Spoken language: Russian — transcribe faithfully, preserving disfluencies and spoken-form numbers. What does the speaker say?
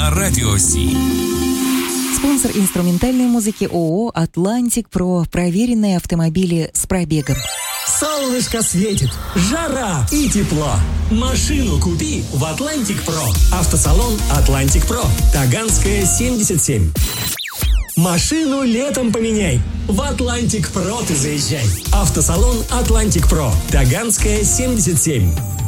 на Радио Си. Спонсор инструментальной музыки ООО «Атлантик Про». Проверенные автомобили с пробегом. Солнышко светит, жара и тепло. Машину купи в «Атлантик Про». Автосалон «Атлантик Про». Таганская, семьдесят семь. Машину летом поменяй. В «Атлантик Про» ты заезжай. Автосалон «Атлантик Про». Таганская, семьдесят семь.